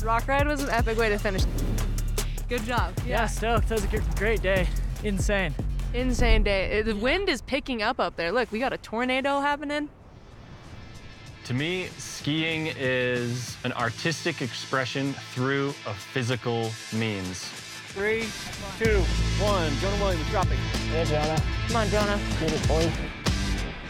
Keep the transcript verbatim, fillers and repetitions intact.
rock ride was an epic way to finish. Good job. Yeah, yeah stoked. That was a great day. Insane. Insane day. The wind is picking up up there. Look, we got a tornado happening. To me, skiing is an artistic expression through a physical means. Three, two, one. Jonah Williams dropping. Yeah, Jonah. Come on, Jonah. Get it, boy.